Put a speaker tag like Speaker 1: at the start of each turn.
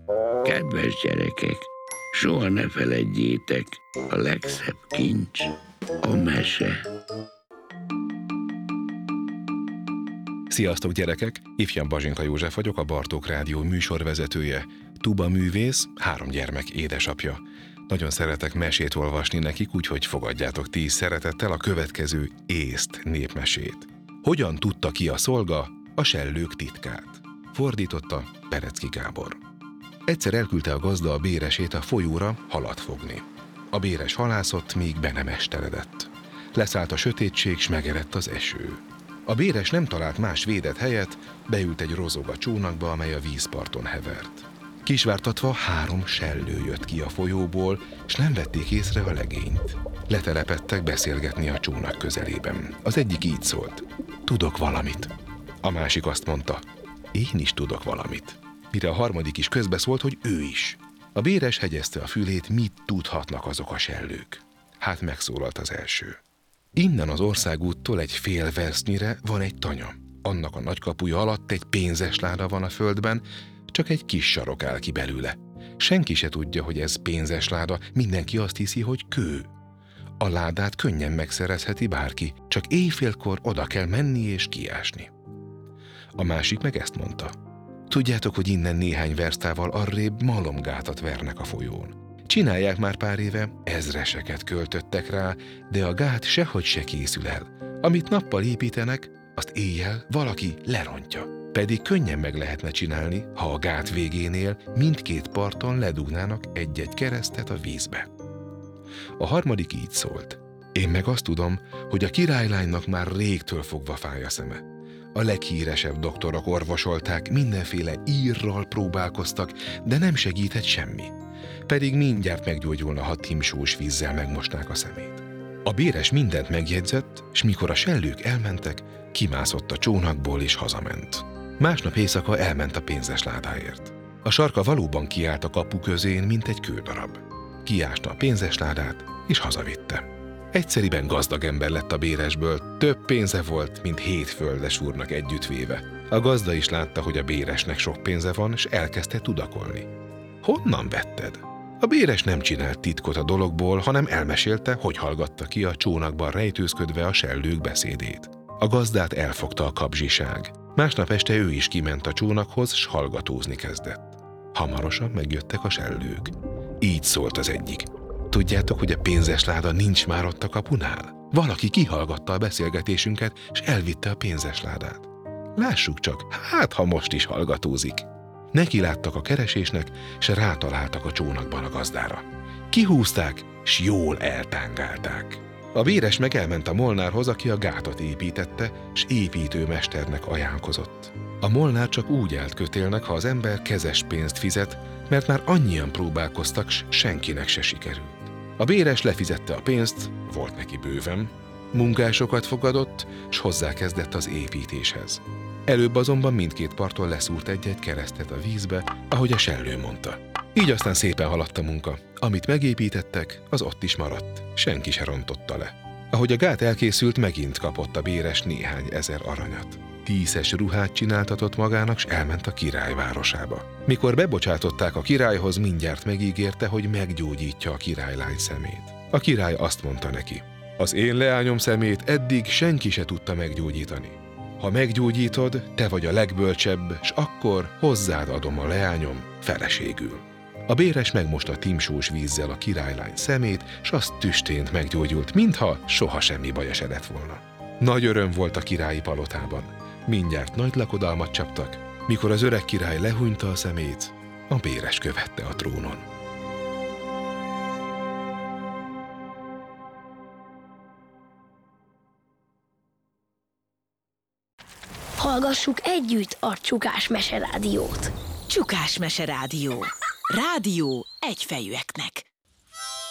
Speaker 1: Kedves gyerekek, soha ne feledjétek, a legszebb kincs a mese.
Speaker 2: Sziasztok gyerekek! Ifjabb Bazsinka József vagyok, a Bartók Rádió műsorvezetője, tuba művész, 3 gyermek édesapja. Nagyon szeretek mesét olvasni nekik, úgyhogy fogadjátok ti is szeretettel a következő észt népmesét. Hogyan tudta ki a szolga a sellők titkát? Fordította Perecki Gábor. Egyszer elküldte a gazda a béresét a folyóra halat fogni. A béres halászott, míg be nem esteredett. Leszállt a sötétség, s megerett az eső. A béres nem talált más védett helyet, beült egy rozoga csónakba, amely a vízparton hevert. Kisvártatva 3 sellő jött ki a folyóból, s nem vették észre a legényt. Letelepedtek beszélgetni a csónak közelében. Az egyik így szólt: tudok valamit. A másik azt mondta: én is tudok valamit. Mire a harmadik is közbeszólt, hogy ő is. A béres hegyezte a fülét, mit tudhatnak azok a sellők. Hát megszólalt az első. Innen az országúttól egy fél versznyire van egy tanya. Annak a nagykapuja alatt egy pénzesláda van a földben, csak egy kis sarok áll ki belőle. Senki se tudja, hogy ez pénzesláda, mindenki azt hiszi, hogy kő. A ládát könnyen megszerezheti bárki, csak éjfélkor oda kell menni és kiásni. A másik meg ezt mondta: tudjátok, hogy innen néhány versztával arrébb malomgátat vernek a folyón. Csinálják már pár éve, ezreseket költöttek rá, de a gát sehogy se készül el. Amit nappal építenek, azt éjjel valaki lerontja. Pedig könnyen meg lehetne csinálni, ha a gát végénél mindkét parton ledugnának egy-egy keresztet a vízbe. A harmadik így szólt: én meg azt tudom, hogy a királylánynak már régtől fogva fáj a szeme. A leghíresebb doktorok orvosolták, mindenféle írral próbálkoztak, de nem segített semmi. Pedig mindjárt meggyógyulna, ha timsós vízzel megmosnák a szemét. A béres mindent megjegyzett, s mikor a sellők elmentek, kimászott a csónakból és hazament. Másnap éjszaka elment a pénzesládáért. A sarka valóban kiállt a kapu közén, mint egy kődarab. Kiásta a pénzesládát, és hazavitte. Egyszeriben gazdag ember lett a béresből, több pénze volt, mint 7 földes úrnak együttvéve. A gazda is látta, hogy a béresnek sok pénze van, s elkezdte tudakolni. Honnan vetted? A béres nem csinált titkot a dologból, hanem elmesélte, hogy hallgatta ki a csónakban rejtőzködve a sellők beszédét. A gazdát elfogta a kapzsiság. Másnap este ő is kiment a csónakhoz, s hallgatózni kezdett. Hamarosan megjöttek a sellők. Így szólt az egyik: tudjátok, hogy a pénzesláda nincs már ott a kapunál? Valaki kihallgatta a beszélgetésünket, s elvitte a pénzesládát. Lássuk csak, hát ha most is hallgatózik. Neki láttak a keresésnek, s rátaláltak a csónakban a gazdára. Kihúzták, s jól eltángálták. A béres meg elment a molnárhoz, aki a gátat építette, s építőmesternek ajánlkozott. A molnár csak úgy állt kötélnek, ha az ember kezes pénzt fizet, mert már annyian próbálkoztak, s senkinek se sikerült. A béres lefizette a pénzt, volt neki bőven, munkásokat fogadott, s hozzákezdett az építéshez. Előbb azonban mindkét parton leszúrt egy-egy keresztet a vízbe, ahogy a sellő mondta. Így aztán szépen haladt a munka. Amit megépítettek, az ott is maradt. Senki se rontotta le. Ahogy a gát elkészült, megint kapott a béres néhány ezer aranyat. 10-es ruhát csináltatott magának, s elment a király városába. Mikor bebocsátották a királyhoz, mindjárt megígérte, hogy meggyógyítja a királylány szemét. A király azt mondta neki: az én leányom szemét eddig senki se tudta meggyógyítani. Ha meggyógyítod, te vagy a legbölcsebb, s akkor hozzád adom a leányom feleségül. A béres megmosta timsós vízzel a királylány szemét, s az tüstént meggyógyult, mintha soha semmi baja se lett volna. Nagy öröm volt a királyi palotában. Mindjárt nagy lakodalmat csaptak. Mikor az öreg király lehúnyta a szemét, a béres követte a trónon.
Speaker 3: Hallgassuk együtt a Csukás Mese Rádiót.
Speaker 4: Csukás Mese Rádió. Rádió egyfejűeknek.